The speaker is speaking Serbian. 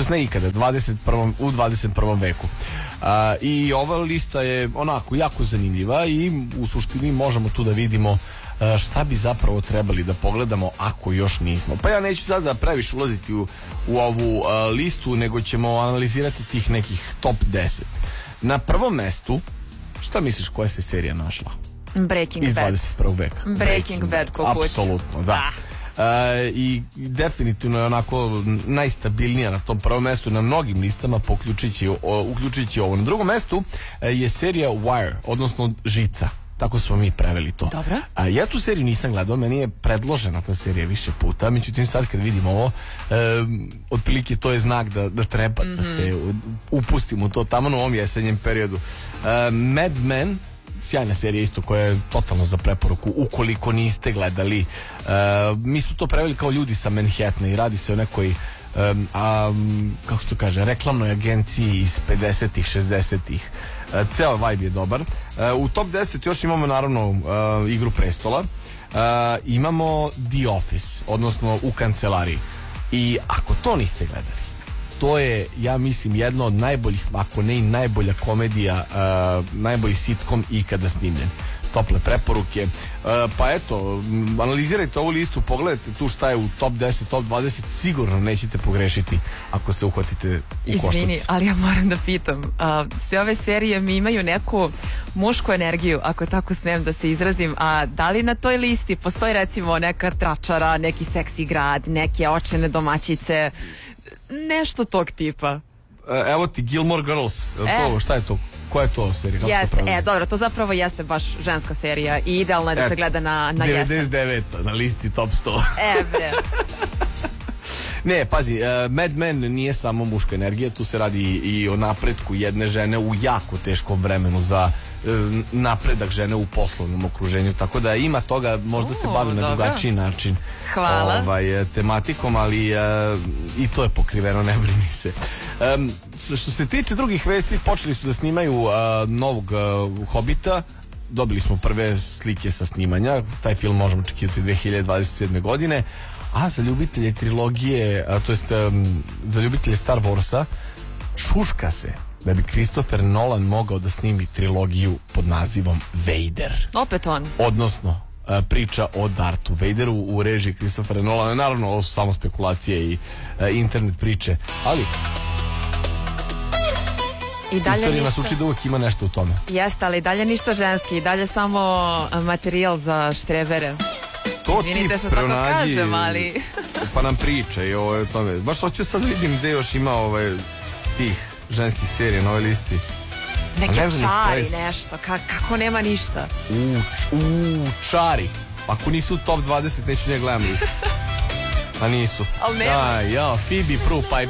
to ne ikada, u 21. veku. I ova lista je onako jako zanimljiva i u suštini možemo tu da vidimo šta bi zapravo trebali da pogledamo ako još nismo. Pa ja neću sada previše ulaziti u ovu listu, nego ćemo analizirati tih nekih top 10. Na prvom mestu, šta misliš koja se serija našla? Breaking Bad. Iz 21. veka. Breaking Bad ko kuć. Apsolutno, da. I definitivno je onako najstabilnija na tom prvom mestu na mnogim listama, uključujući ovo. Na drugom mestu je serija Wire, odnosno Žica. Tako smo mi preveli to. Dobro. Ja tu seriju nisam gledao, meni je predložena ta serija više puta, međutim sad kad vidim ovo, otprilike to je znak da treba da se upustimo u to tamo u ovom jesenjem periodu. Mad Men, sjajna serija isto koja je totalno za preporuku ukoliko niste gledali. Mi smo to preveli kao Ljudi sa Manhattana i radi se o nekoj kako se to kaže, reklamnoj agenciji iz 50-ih, 60-ih. Ceo vibe je dobar. U top 10 još imamo naravno Igru prestola, imamo The Office, odnosno U kancelariji. I ako to niste gledali, to je, ja mislim, jedno od najboljih, ako ne i najbolja komedija, najbolji sitcom ikada snimljen. Tople preporuke. Pa eto, analizirajte ovu listu, pogledajte tu šta je u top 10, top 20, sigurno nećete pogrešiti ako se uhvatite u koštac. Izvini, ali ja moram da pitam, sve ove serije mi imaju neku mušku energiju, ako tako smem da se izrazim, a da li na toj listi postoji recimo neka tračara, neki seksi grad, neke očene domaćice, nešto tog tipa? Evo ti Gilmore Girls, šta je to? Koja je to serija? Jeste, dobro, to zapravo jeste baš ženska serija i idealno je da se gleda na jesen. 99 na listi top 100. Bre. Ne, pazi, Mad Men nije samo muška energija, tu se radi i o napretku jedne žene u jako teškom vremenu za napredak žene u poslovnom okruženju, tako da ima toga, možda se bavi na drugačiji način. Hvala. Tematikom, ali i to je pokriveno, ne brini se. Što se tiče drugih vesti, počeli su da snimaju novog Hobita. Dobili smo prve slike sa snimanja. Taj film možemo očekivati 2027. godine. A za ljubitelje trilogije, to jest za ljubitelje Star Warsa, šuška se da bi Christopher Nolan mogao da snimi trilogiju pod nazivom Vader. Opet on. Odnosno priča o Darthu Vaderu u režiji Christophera Nolana. Naravno, ovo su samo spekulacije i internet priče, ali i dalje istorija nas uči da uvijek ima nešto u tome. Jeste, ali i dalje ništa ženski, i dalje samo materijal za štrebere. To izvinite ti što pronađi, tako kažem, ali pa nam priča o tome. Baš hoću sad vidim gde još ima tih ženskih serija na ovoj listi. Neke čari, nešto, kako nema ništa. Čari. Ako nisu u top 20, neću njega gledam listu. A nisu. Ali nema. Phoebe Prue Piper.